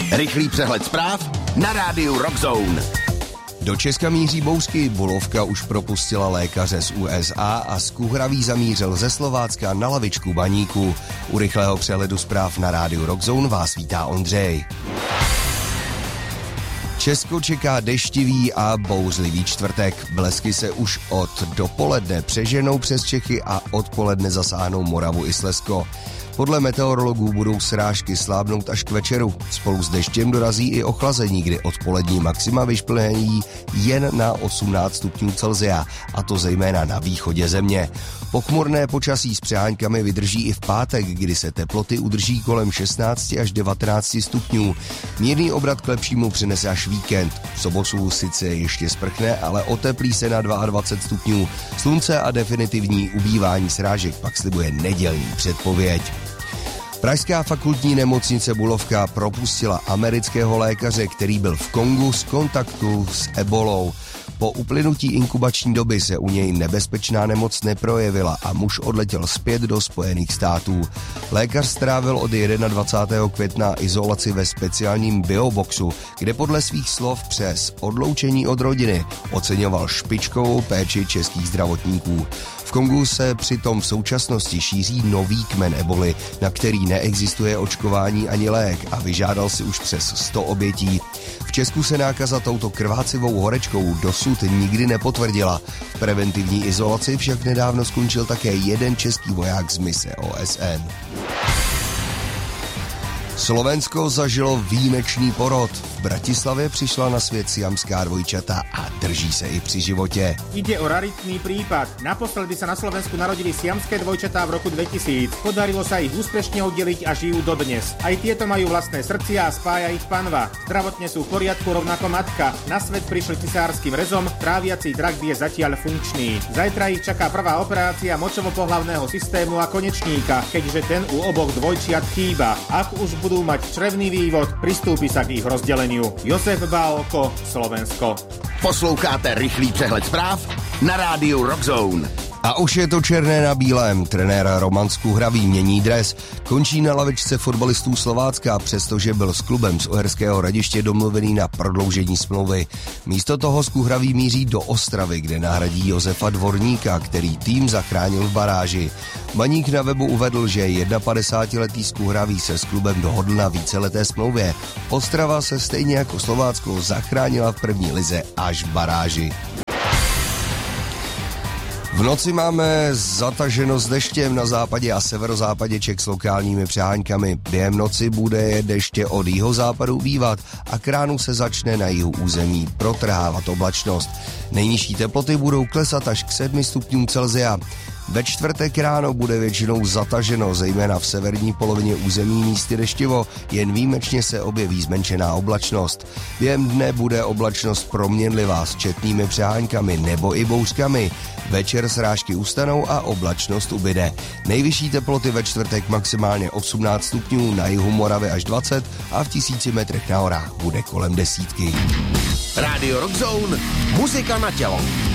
Rychlý přehled zpráv na rádiu Rock Zone. Do Česka míří bouřky, Bulovka už propustila lékaře z USA a Skuhravý zamířil ze Slovácka na lavičku Baníku. U rychlého přehledu zpráv na rádiu Rock Zone vás vítá Ondřej. Česko čeká deštivý a bouřlivý čtvrtek. Blesky se už od dopoledne přeženou přes Čechy a odpoledne zasáhnou Moravu i Slezsko. Podle meteorologů budou srážky slábnout až k večeru. Spolu s deštěm dorazí i ochlazení, kdy odpolední maxima vyšplhají jen na 18 stupňů Celsia, a to zejména na východě země. Pochmurné počasí s přeháňkami vydrží i v pátek, kdy se teploty udrží kolem 16 až 19 stupňů. Mírný obrat k lepšímu přinese až víkend. V sobotu sice ještě sprchne, ale oteplí se na 22 stupňů. Slunce a definitivní ubývání srážek pak slibuje nedělní předpověď. Pražská fakultní nemocnice Bulovka propustila amerického lékaře, který byl v Kongu z kontaktu s ebolou. Po uplynutí inkubační doby se u něj nebezpečná nemoc neprojevila a muž odletěl zpět do Spojených států. Lékař strávil od 21. května izolaci ve speciálním bioboxu, kde podle svých slov přes odloučení od rodiny oceňoval špičkovou péči českých zdravotníků. V Kongu se přitom v současnosti šíří nový kmen eboli, na který neexistuje očkování ani lék, a vyžádal si už přes 100 obětí. V Česku se nákaza touto krvácivou horečkou dosud nikdy nepotvrdila. V preventivní izolaci však nedávno skončil také jeden český voják z mise OSN. Slovensko zažilo výjimečný porod. V Bratislavě přišla na svět siamská dvojčata a drží se i při životě. Ide o raritný prípad. Naposledy sa na Slovensku narodili siamské dvojčatá v roku 2000. Podarilo sa ich úspešne oddeliť a žijú dodnes. Aj tieto majú vlastné srdcia a spája ich panva. Zdravotne sú v poriadku, rovnako matka. Na svet prišli cisárskym rezom, tráviací trakt je zatiaľ funkčný. Zajtra ich čaká prvá operácia močovo-pohlavného systému a konečníka, keďže ten u oboch dvojčiat chýba. Ak už budú mať črevný vývod, pristúpi sa k ich rozdeleniu. Josef Bálko, Slovensko. Posloucháte rychlý přehled zpráv na rádiu Rock Zone. A už je to černé na bílém. Trenér Roman Skuhravý mění dres. Končí na lavičce fotbalistů Slovácka, přestože byl s klubem z Uherského Hradiště domluvený na prodloužení smlouvy. Místo toho Skuhravý míří do Ostravy, kde nahradí Josefa Dvorníka, který tým zachránil v baráži. Baník na webu uvedl, že 51letý Skuhravý se s klubem dohodl na víceleté smlouvě. Ostrava se stejně jako Slovácko zachránila v první lize až v baráži. V noci máme zataženo s deštěm na západě a severozápadě Čech s lokálními přeháňkami. Během noci bude deště od jihozápadu ubývat a k ránu se začne na jihu území protrhávat oblačnost. Nejnižší teploty budou klesat až k 7 stupňům Celsia. Ve čtvrtek ráno bude většinou zataženo, zejména v severní polovině území místy deštivo, jen výjimečně se objeví zmenšená oblačnost. Během dne bude oblačnost proměnlivá s četnými přeháňkami nebo i bouřkami. Večer srážky ustanou a oblačnost ubyde. Nejvyšší teploty ve čtvrtek maximálně 18 stupňů, na jihu Moravy až 20 a v 1000 metrech na horách bude kolem 10. Rádio Rock Zone, muzika na tělo.